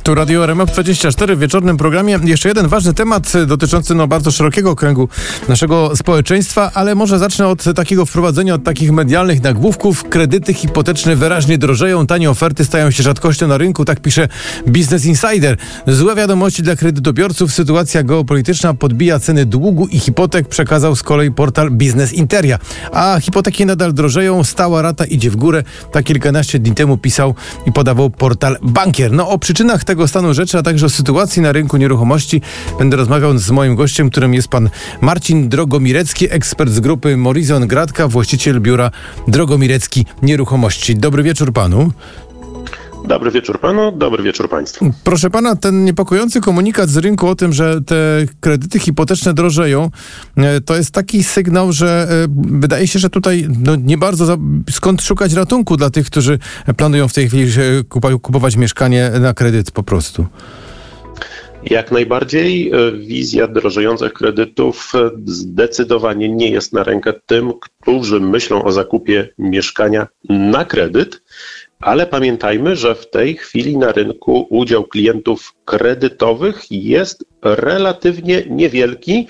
Tu Radio RMF24 w wieczornym programie. Jeszcze jeden ważny temat dotyczący bardzo szerokiego kręgu naszego społeczeństwa, ale może zacznę od takiego wprowadzenia, od takich medialnych nagłówków. Kredyty hipoteczne wyraźnie drożeją, tanie oferty stają się rzadkością na rynku, tak pisze Business Insider. Złe wiadomości dla kredytobiorców, sytuacja geopolityczna podbija ceny długu i hipotek, przekazał z kolei portal Business Interia. A hipoteki nadal drożeją, stała rata idzie w górę. Tak kilkanaście dni temu pisał i podawał portal Bankier. O przyczynach tego stanu rzeczy, a także o sytuacji na rynku nieruchomości będę rozmawiał z moim gościem, którym jest pan Marcin Drogomirecki, ekspert z grupy Morison Gradka, właściciel biura Drogomirecki Nieruchomości. Dobry wieczór panu. Dobry wieczór panu, dobry wieczór państwu. Proszę pana, ten niepokojący komunikat z rynku o tym, że te kredyty hipoteczne drożeją, to jest taki sygnał, że wydaje się, że tutaj nie bardzo skąd szukać ratunku dla tych, którzy planują w tej chwili kupować mieszkanie na kredyt po prostu. Jak najbardziej wizja drożejących kredytów zdecydowanie nie jest na rękę tym, którzy myślą o zakupie mieszkania na kredyt. Ale pamiętajmy, że w tej chwili na rynku udział klientów kredytowych jest relatywnie niewielki,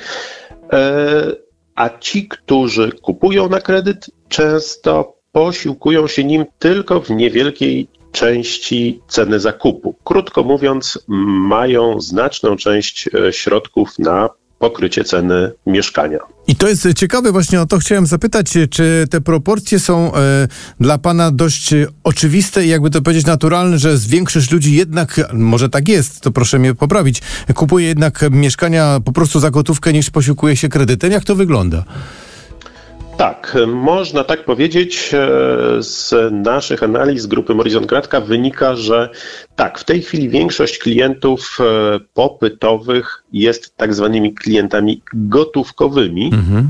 a ci, którzy kupują na kredyt, często posiłkują się nim tylko w niewielkiej części ceny zakupu. Krótko mówiąc, mają znaczną część środków na pokrycie ceny mieszkania. I to jest ciekawe, właśnie o to chciałem zapytać, czy te proporcje są dla pana dość oczywiste i jakby to powiedzieć naturalne, że większość ludzi jednak, może tak jest, to proszę mnie poprawić, kupuje jednak mieszkania po prostu za gotówkę niż posiłkuje się kredytem. Jak to wygląda? Tak, można tak powiedzieć. Z naszych analiz grupy Morison Gradka wynika, że tak, w tej chwili większość klientów popytowych jest tak zwanymi klientami gotówkowymi.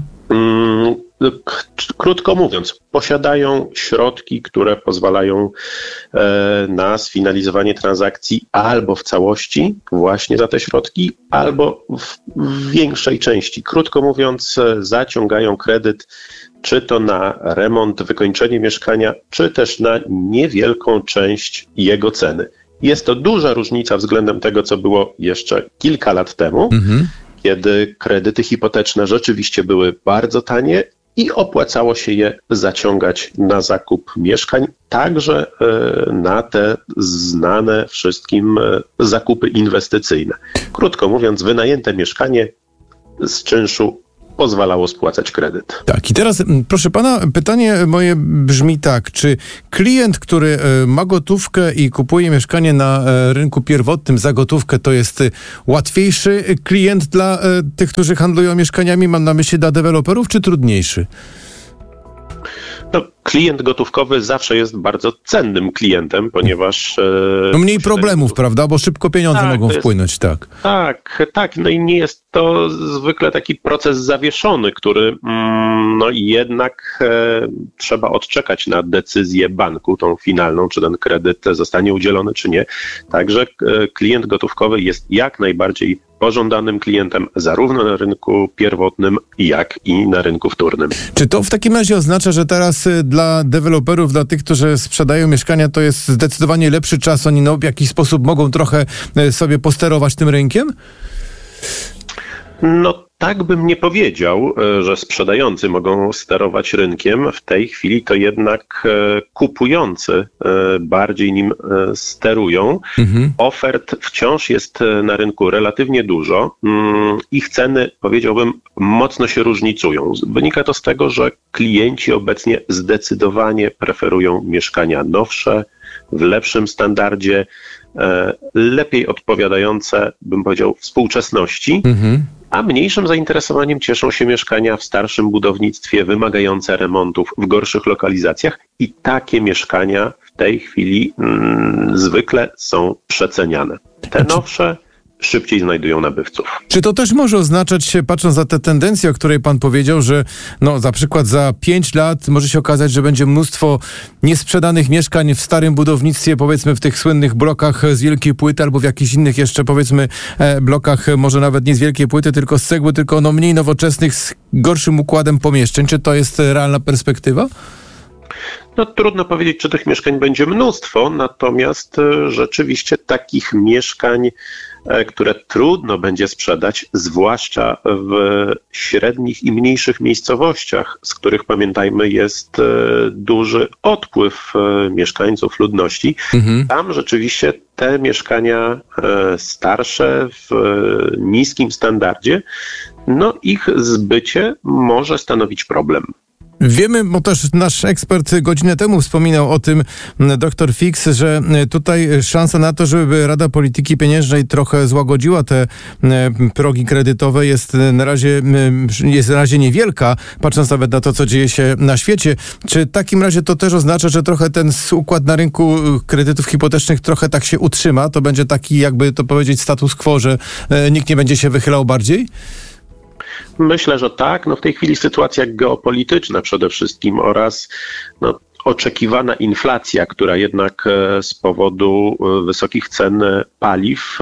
Krótko mówiąc, posiadają środki, które pozwalają na sfinalizowanie transakcji albo w całości właśnie za te środki, albo w większej części. Krótko mówiąc, zaciągają kredyt czy to na remont, wykończenie mieszkania, czy też na niewielką część jego ceny. Jest to duża różnica względem tego, co było jeszcze kilka lat temu, kiedy kredyty hipoteczne rzeczywiście były bardzo tanie i opłacało się je zaciągać na zakup mieszkań, także na te znane wszystkim zakupy inwestycyjne. Krótko mówiąc, wynajęte mieszkanie z czynszu pozwalało spłacać kredyt. Tak, i teraz proszę pana, pytanie moje brzmi tak, czy klient, który ma gotówkę i kupuje mieszkanie na rynku pierwotnym za gotówkę, to jest łatwiejszy klient dla tych, którzy handlują mieszkaniami, mam na myśli dla deweloperów, czy trudniejszy? Klient gotówkowy zawsze jest bardzo cennym klientem, ponieważ... mniej problemów, prawda? Bo szybko pieniądze mogą wpłynąć, tak. Tak. No i nie jest to zwykle taki proces zawieszony, który jednak trzeba odczekać na decyzję banku, tą finalną, czy ten kredyt zostanie udzielony, czy nie. Także klient gotówkowy jest jak najbardziej pożądanym klientem zarówno na rynku pierwotnym, jak i na rynku wtórnym. Czy to w takim razie oznacza, że teraz dla deweloperów, dla tych, którzy sprzedają mieszkania, to jest zdecydowanie lepszy czas? Oni w jakiś sposób mogą trochę sobie posterować tym rynkiem? Tak bym nie powiedział, że sprzedający mogą sterować rynkiem. W tej chwili to jednak kupujący bardziej nim sterują. Ofert wciąż jest na rynku relatywnie dużo. Ich ceny, powiedziałbym, mocno się różnicują. Wynika to z tego, że klienci obecnie zdecydowanie preferują mieszkania nowsze, w lepszym standardzie, lepiej odpowiadające, bym powiedział, współczesności. A mniejszym zainteresowaniem cieszą się mieszkania w starszym budownictwie, wymagające remontów w gorszych lokalizacjach i takie mieszkania w tej chwili zwykle są przeceniane. Te nowsze szybciej znajdują nabywców. Czy to też może oznaczać, patrząc na tę tendencję, o której pan powiedział, że na przykład za 5 lat może się okazać, że będzie mnóstwo niesprzedanych mieszkań w starym budownictwie, powiedzmy w tych słynnych blokach z wielkiej płyty albo w jakichś innych jeszcze, powiedzmy, blokach, może nawet nie z wielkiej płyty, tylko z cegły, tylko mniej nowoczesnych, z gorszym układem pomieszczeń. Czy to jest realna perspektywa? No, trudno powiedzieć, czy tych mieszkań będzie mnóstwo, natomiast rzeczywiście takich mieszkań, które trudno będzie sprzedać, zwłaszcza w średnich i mniejszych miejscowościach, z których, pamiętajmy, jest duży odpływ mieszkańców, ludności. Tam rzeczywiście te mieszkania starsze, w niskim standardzie, no ich zbycie może stanowić problem. Wiemy, bo też nasz ekspert godzinę temu wspominał o tym, dr Fix, że tutaj szansa na to, żeby Rada Polityki Pieniężnej trochę złagodziła te progi kredytowe jest na razie niewielka, patrząc nawet na to, co dzieje się na świecie. Czy w takim razie to też oznacza, że trochę ten układ na rynku kredytów hipotecznych trochę tak się utrzyma? To będzie taki, jakby to powiedzieć, status quo, że nikt nie będzie się wychylał bardziej? Myślę, że tak. No w tej chwili sytuacja geopolityczna przede wszystkim oraz oczekiwana inflacja, która jednak z powodu wysokich cen paliw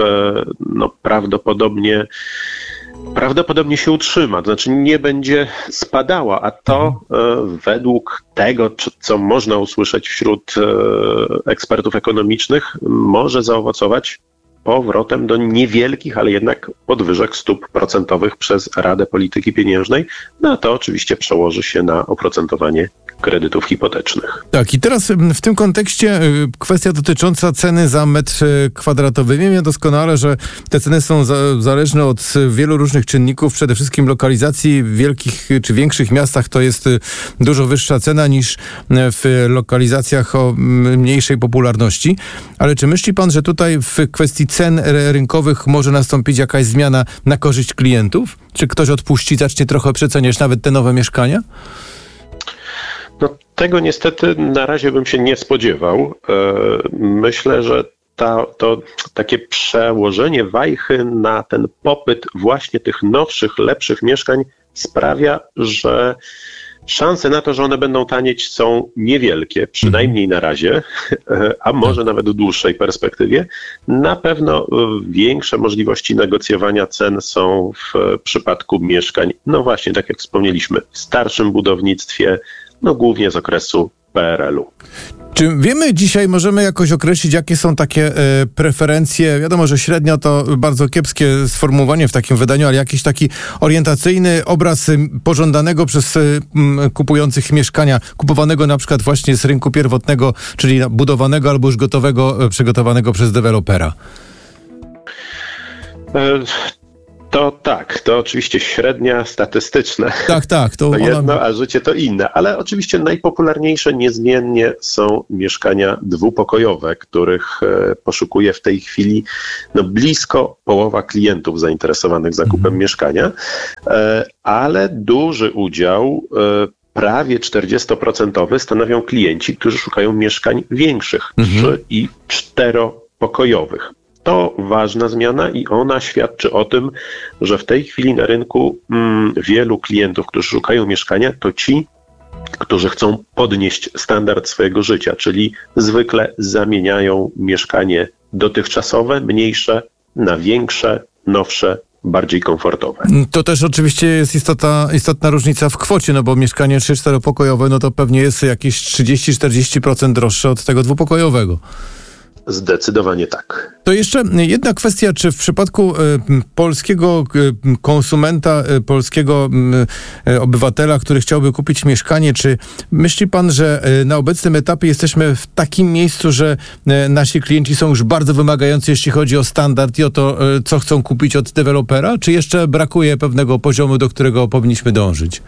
prawdopodobnie się utrzyma, to znaczy nie będzie spadała, a to według tego, co można usłyszeć wśród ekspertów ekonomicznych, może zaowocować powrotem do niewielkich, ale jednak podwyżek stóp procentowych przez Radę Polityki Pieniężnej. No a to oczywiście przełoży się na oprocentowanie kredytów hipotecznych. Tak, i teraz w tym kontekście kwestia dotycząca ceny za metr kwadratowy. Wiemy doskonale, że te ceny są zależne od wielu różnych czynników, przede wszystkim lokalizacji. W wielkich czy większych miastach to jest dużo wyższa cena niż w lokalizacjach o mniejszej popularności. Ale czy myśli pan, że tutaj w kwestii cen rynkowych może nastąpić jakaś zmiana na korzyść klientów? Czy ktoś odpuści, zacznie trochę przeceniać nawet te nowe mieszkania? No, tego niestety na razie bym się nie spodziewał. Myślę, że to takie przełożenie wajchy na ten popyt właśnie tych nowszych, lepszych mieszkań sprawia, że szanse na to, że one będą tanieć, są niewielkie, przynajmniej na razie, a może nawet w dłuższej perspektywie. Na pewno większe możliwości negocjowania cen są w przypadku mieszkań, no właśnie, tak jak wspomnieliśmy, w starszym budownictwie, no głównie z okresu PRL-u. Czy wiemy dzisiaj, możemy jakoś określić, jakie są takie preferencje? Wiadomo, że średnio to bardzo kiepskie sformułowanie w takim wydaniu, ale jakiś taki orientacyjny obraz pożądanego przez kupujących mieszkania, kupowanego na przykład właśnie z rynku pierwotnego, czyli budowanego albo już gotowego, przygotowanego przez dewelopera. To tak, to oczywiście średnia statystyczna. Tak. To jedno, a życie to inne. Ale oczywiście najpopularniejsze niezmiennie są mieszkania dwupokojowe, których poszukuje w tej chwili blisko połowa klientów zainteresowanych zakupem mieszkania, ale duży udział, prawie 40% stanowią klienci, którzy szukają mieszkań większych, 3- i 4-pokojowych. To ważna zmiana i ona świadczy o tym, że w tej chwili na rynku wielu klientów, którzy szukają mieszkania, to ci, którzy chcą podnieść standard swojego życia, czyli zwykle zamieniają mieszkanie dotychczasowe, mniejsze na większe, nowsze, bardziej komfortowe. To też oczywiście jest istotna różnica w kwocie, no bo mieszkanie 3-4-pokojowe, no to pewnie jest jakieś 30-40% droższe od tego dwupokojowego. Zdecydowanie tak. To jeszcze jedna kwestia, czy w przypadku polskiego konsumenta, polskiego obywatela, który chciałby kupić mieszkanie, czy myśli pan, że na obecnym etapie jesteśmy w takim miejscu, że nasi klienci są już bardzo wymagający, jeśli chodzi o standard i o to, co chcą kupić od dewelopera, czy jeszcze brakuje pewnego poziomu, do którego powinniśmy dążyć?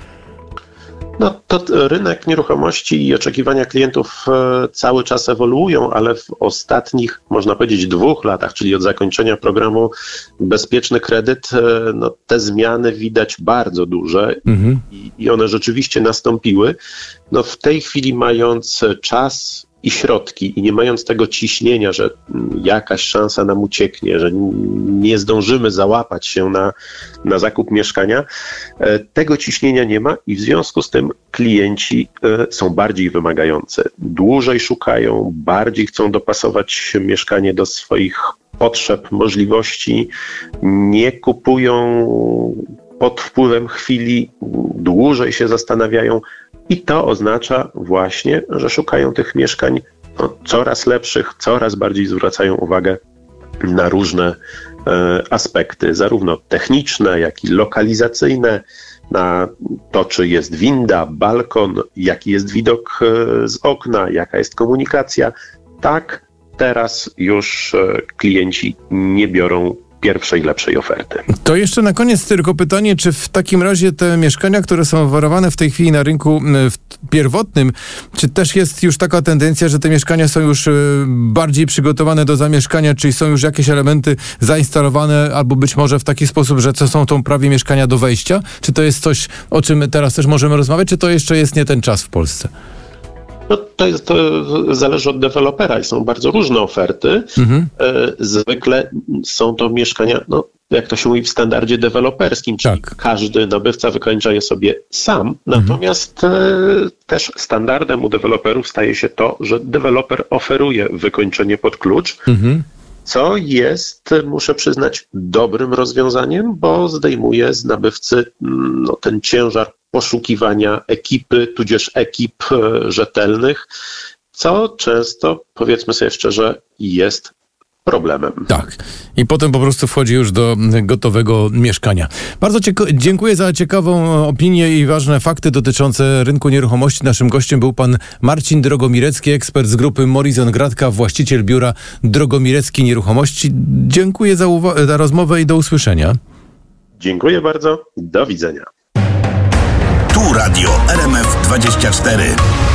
No to rynek nieruchomości i oczekiwania klientów cały czas ewoluują, ale w ostatnich, można powiedzieć, 2 latach, czyli od zakończenia programu Bezpieczny Kredyt, te zmiany widać bardzo duże i one rzeczywiście nastąpiły. No w tej chwili, mając czas i środki i nie mając tego ciśnienia, że jakaś szansa nam ucieknie, że nie zdążymy załapać się na zakup mieszkania, tego ciśnienia nie ma i w związku z tym klienci są bardziej wymagający. Dłużej szukają, bardziej chcą dopasować mieszkanie do swoich potrzeb, możliwości, nie kupują pod wpływem chwili, dłużej się zastanawiają. I to oznacza właśnie, że szukają tych mieszkań coraz lepszych, coraz bardziej zwracają uwagę na różne aspekty, zarówno techniczne, jak i lokalizacyjne, na to, czy jest winda, balkon, jaki jest widok z okna, jaka jest komunikacja. Tak, teraz już klienci nie biorą pierwszej, lepszej oferty. To jeszcze na koniec tylko pytanie, czy w takim razie te mieszkania, które są oferowane w tej chwili na rynku pierwotnym, czy też jest już taka tendencja, że te mieszkania są już bardziej przygotowane do zamieszkania, czyli są już jakieś elementy zainstalowane, albo być może w taki sposób, że to są prawie mieszkania do wejścia? Czy to jest coś, o czym teraz też możemy rozmawiać, czy to jeszcze jest nie ten czas w Polsce? No, to zależy od dewelopera i są bardzo różne oferty. Zwykle są to mieszkania, jak to się mówi, w standardzie deweloperskim, czyli każdy nabywca wykańcza je sobie sam. Natomiast też standardem u deweloperów staje się to, że deweloper oferuje wykończenie pod klucz, co jest, muszę przyznać, dobrym rozwiązaniem, bo zdejmuje z nabywcy ten ciężar poszukiwania ekipy, tudzież ekip rzetelnych, co często, powiedzmy sobie szczerze, jest problemem. Tak. I potem po prostu wchodzi już do gotowego mieszkania. Bardzo dziękuję za ciekawą opinię i ważne fakty dotyczące rynku nieruchomości. Naszym gościem był pan Marcin Drogomirecki, ekspert z grupy Morison Gradka, właściciel biura Drogomirecki Nieruchomości. Dziękuję za rozmowę i do usłyszenia. Dziękuję bardzo. Do widzenia. Tu Radio RMF 24.